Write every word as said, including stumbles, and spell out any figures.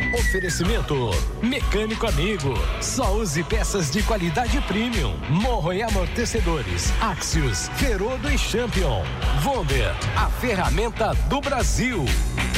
Oferecimento Mecânico Amigo. Só use peças de qualidade premium. Morro e amortecedores. Axios, Ferodo e Champion. Vonder, a ferramenta do Brasil.